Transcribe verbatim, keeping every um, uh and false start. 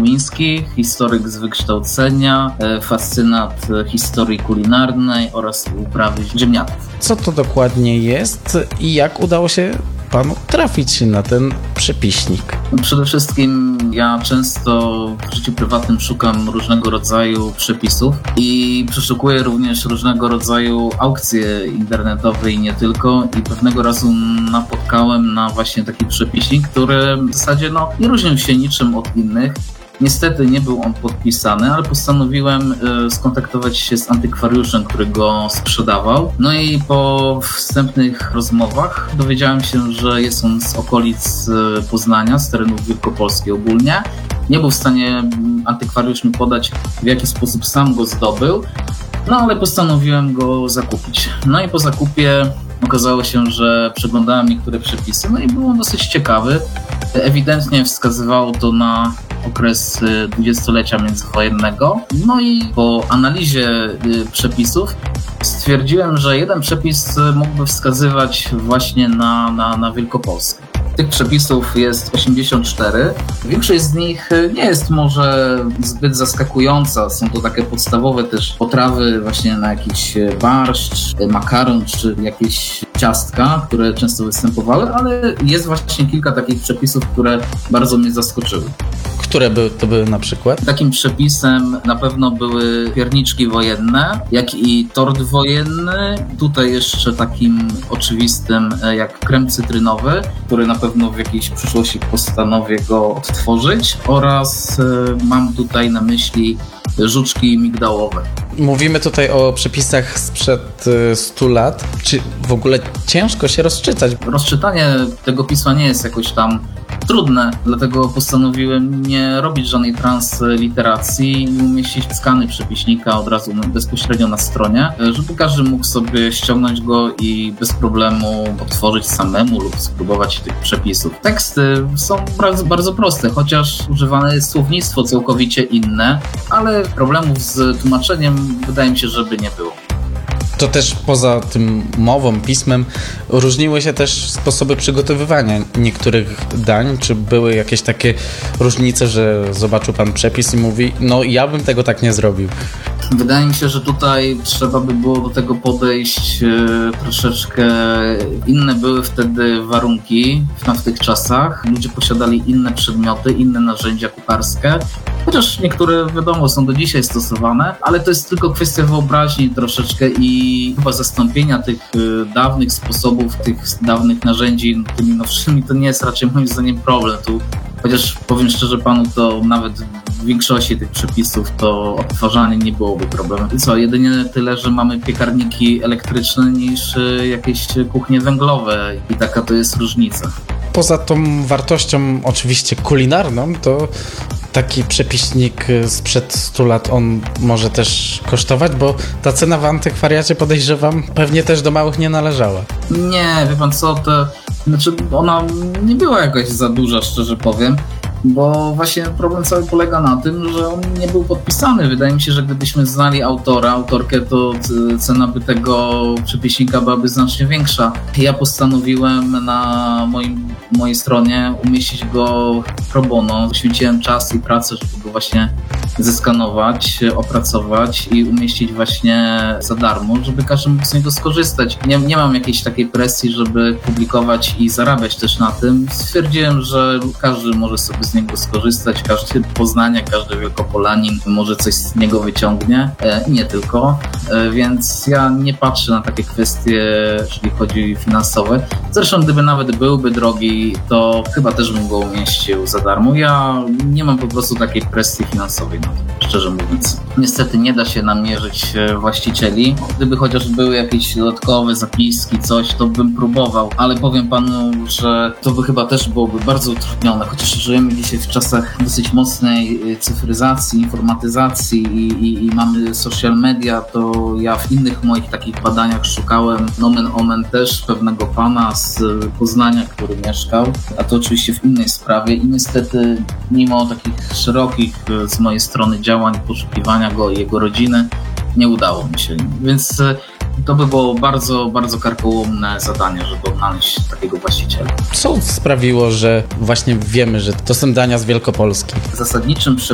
Kościumiński, historyk z wykształcenia, fascynat historii kulinarnej oraz uprawy ziemniaków. Co to dokładnie jest i jak udało się panu trafić na ten przepiśnik? Przede wszystkim ja często w życiu prywatnym szukam różnego rodzaju przepisów i przeszukuję również różnego rodzaju aukcje internetowe i nie tylko. I pewnego razu napotkałem na właśnie taki przepisnik, który w zasadzie no, nie różnił się niczym od innych. Niestety nie był on podpisany, ale postanowiłem skontaktować się z antykwariuszem, który go sprzedawał. No i po wstępnych rozmowach dowiedziałem się, że jest on z okolic Poznania, z terenów Wielkopolski ogólnie. Nie był w stanie antykwariusz mi podać, w jaki sposób sam go zdobył, no ale postanowiłem go zakupić. No i po zakupie okazało się, że przeglądałem niektóre przepisy, no i był on dosyć ciekawy. Ewidentnie wskazywało to na okres dwudziestolecia międzywojennego. No i po analizie przepisów stwierdziłem, że jeden przepis mógłby wskazywać właśnie na, na, na Wielkopolskę. Tych przepisów jest osiemdziesiąt cztery. Większość z nich nie jest może zbyt zaskakująca. Są to takie podstawowe też potrawy właśnie na jakiś barszcz, makaron czy jakieś ciastka, które często występowały, ale jest właśnie kilka takich przepisów, które bardzo mnie zaskoczyły. Które by, to były na przykład? Takim przepisem na pewno były pierniczki wojenne, jak i tort wojenny. Tutaj jeszcze takim oczywistym jak krem cytrynowy, który na pewno w jakiejś przyszłości postanowię go odtworzyć. Oraz mam tutaj na myśli żuczki migdałowe. Mówimy tutaj o przepisach sprzed stu lat. Czy w ogóle ciężko się rozczytać? Rozczytanie tego pisma nie jest jakoś tam trudne, dlatego postanowiłem nie robić żadnej transliteracji i umieścić skany przepiśnika od razu bezpośrednio na stronie, żeby każdy mógł sobie ściągnąć go i bez problemu odtworzyć samemu lub spróbować tych przepisów. Teksty są bardzo, bardzo proste, chociaż używane jest słownictwo całkowicie inne, ale problemów z tłumaczeniem wydaje mi się, żeby nie było. To też poza tym mową, pismem różniły się też sposoby przygotowywania niektórych dań. Czy były jakieś takie różnice, że zobaczył pan przepis i mówi, no ja bym tego tak nie zrobił? Wydaje mi się, że tutaj trzeba by było do tego podejść e, troszeczkę. Inne były wtedy warunki w, w tych czasach. Ludzie posiadali inne przedmioty, inne narzędzia kucharskie. Chociaż niektóre, wiadomo, są do dzisiaj stosowane, ale to jest tylko kwestia wyobraźni troszeczkę i chyba zastąpienia tych y, dawnych sposobów, tych dawnych narzędzi tymi nowszymi, to nie jest raczej moim zdaniem problem. Tu, chociaż powiem szczerze panu, to nawet w większości tych przepisów to odtwarzanie nie byłoby problemem. I co, jedynie tyle, że mamy piekarniki elektryczne niż y, jakieś kuchnie węglowe i taka to jest różnica. Poza tą wartością oczywiście kulinarną, to taki przepiśnik sprzed stu lat, on może też kosztować, bo ta cena w antykwariacie, podejrzewam, pewnie też do małych nie należała. Nie, wie pan co, to znaczy ona nie była jakaś za duża, szczerze powiem, bo właśnie problem cały polega na tym, że on nie był podpisany. Wydaje mi się, że gdybyśmy znali autora, autorkę, to cena by tego przepiśnika byłaby znacznie większa. Ja postanowiłem na moim, mojej stronie umieścić go pro bono. Poświęciłem czas i pracę, żeby go właśnie zeskanować, opracować i umieścić właśnie za darmo, żeby każdy mógł z niego skorzystać. Nie, nie mam jakiejś takiej presji, żeby publikować i zarabiać też na tym. Stwierdziłem, że każdy może sobie z niego skorzystać, każdy Poznaniak, każdy Wielkopolanin może coś z niego wyciągnie i nie tylko, więc ja nie patrzę na takie kwestie, jeżeli chodzi finansowe. Zresztą gdyby nawet byłby drogi, to chyba też bym go umieścił za darmo. Ja nie mam po prostu takiej presji finansowej na to, szczerze mówiąc. Niestety nie da się namierzyć właścicieli. Gdyby chociaż były jakieś dodatkowe zapiski, coś, to bym próbował, ale powiem panu, że to by chyba też byłoby bardzo utrudnione, chociaż żyjemy dzisiaj w czasach dosyć mocnej cyfryzacji, informatyzacji i, i, i mamy social media, to ja w innych moich takich badaniach szukałem nomen omen też pewnego pana z Poznania, który mieszkał, a to oczywiście w innej sprawie i niestety mimo takich szerokich z mojej strony działań, poszukiwania go i jego rodziny, nie udało mi się. Więc to by było bardzo, bardzo karkołomne zadanie, żeby odnaleźć takiego właściciela. Co sprawiło, że właśnie wiemy, że to są dania z Wielkopolski? Zasadniczym